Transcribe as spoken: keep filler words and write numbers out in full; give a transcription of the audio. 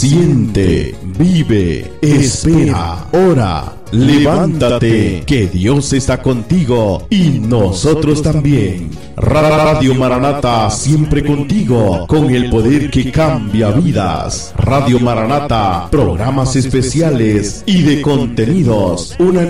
siente, vive, espera, ora. Levántate, que Dios está contigo y nosotros también. Radio Maranata, siempre contigo, con el poder que cambia vidas. Radio Maranata, programas especiales y de contenidos. Una